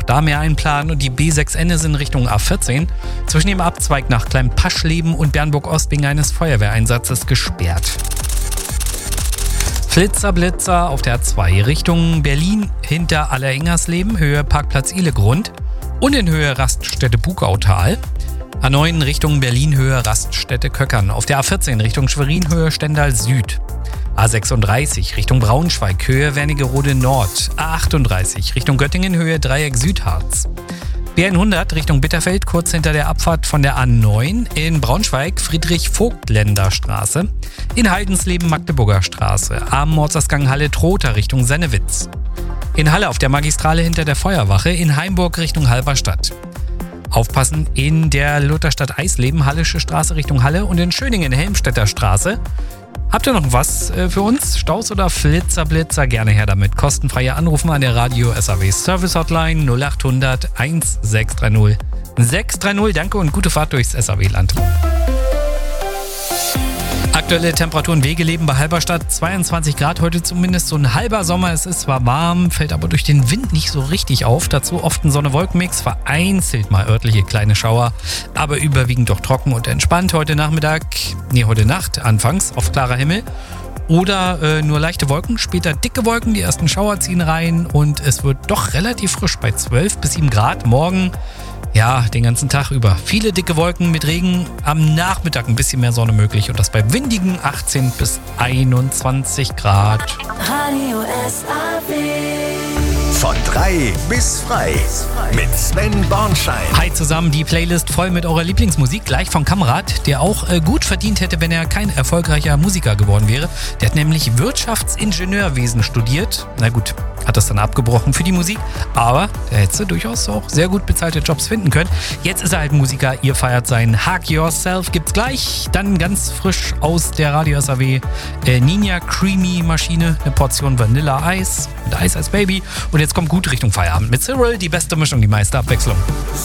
da mehr einplanen. Und die B6N ist in Richtung A14 zwischen dem Abzweig nach Klein-Paschleben und Bernburg-Ost wegen eines Feuerwehreinsatzes gesperrt. Flitzer-Blitzer auf der A2 Richtung Berlin hinter Allerengersleben, Höhe Parkplatz Ihlegrund und in Höhe Raststätte Bugautal. A9 Richtung Berlin, Höhe Raststätte Köckern. Auf der A14 Richtung Schwerin, Höhe Stendal Süd. A36 Richtung Braunschweig, Höhe Wernigerode Nord. A38 Richtung Göttingen, Höhe Dreieck Südharz. B100 Richtung Bitterfeld, kurz hinter der Abfahrt von der A9. In Braunschweig Friedrich-Vogtländer-Straße. In Heidensleben Magdeburger Straße. Am Mordsausgang Halle-Trotha Richtung Sennewitz. In Halle auf der Magistrale hinter der Feuerwache. In Heimburg Richtung Halberstadt. Aufpassen in der Lutherstadt Eisleben, Hallische Straße Richtung Halle und in Schöningen Helmstedter Straße. Habt ihr noch was für uns? Staus oder Flitzer-Blitzer? Gerne her damit. Kostenfreie Anrufen an der Radio SAW Service Hotline 0800 1630 630. Danke und gute Fahrt durchs SAW-Land. Aktuelle Temperaturen Wegeleben bei Halberstadt, 22 Grad, heute zumindest so ein halber Sommer. Es ist zwar warm, fällt aber durch den Wind nicht so richtig auf. Dazu oft ein Sonne-Wolken-Mix, vereinzelt mal örtliche kleine Schauer, aber überwiegend doch trocken und entspannt. Heute Nacht anfangs auf klarer Himmel oder nur leichte Wolken, später dicke Wolken, die ersten Schauer ziehen rein und es wird doch relativ frisch bei 12 bis 7 Grad. Morgen den ganzen Tag über. Viele dicke Wolken mit Regen, am Nachmittag ein bisschen mehr Sonne möglich und das bei windigen 18 bis 21 Grad. Radio SAW. Von 3 bis frei mit Sven Bornschein. Hi zusammen, die Playlist voll mit eurer Lieblingsmusik, gleich von Kamrat, der auch gut verdient hätte, wenn er kein erfolgreicher Musiker geworden wäre. Der hat nämlich Wirtschaftsingenieurwesen studiert. Na gut, hat das dann abgebrochen für die Musik, aber der hätte durchaus auch sehr gut bezahlte Jobs finden können. Jetzt ist er halt Musiker, ihr feiert sein Hug Yourself, gibt's gleich. Dann ganz frisch aus der Radio SAW Ninja Creamy Maschine, eine Portion Vanilla Eis mit Eis als Baby. Und jetzt kommt gut Richtung Feierabend mit Cyril, die beste Mischung, die meiste Abwechslung.